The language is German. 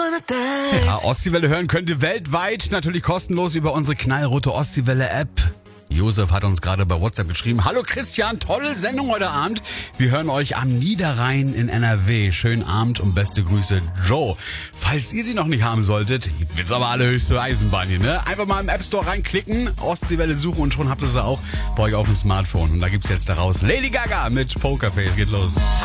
Ja, Ostseewelle hören könnt ihr weltweit, natürlich kostenlos über unsere knallrote Ostseewelle-App. Josef hat uns gerade bei WhatsApp geschrieben. Hallo Christian, tolle Sendung heute Abend. Wir hören euch am Niederrhein in NRW. Schönen Abend und beste Grüße, Joe. Falls ihr sie noch nicht haben solltet, wird's aber allerhöchste Eisenbahn hier, ne? Einfach mal im App Store reinklicken, Ostseewelle suchen und schon habt ihr sie auch bei euch auf dem Smartphone. Und da gibt's jetzt daraus Lady Gaga mit Pokerface. Geht los.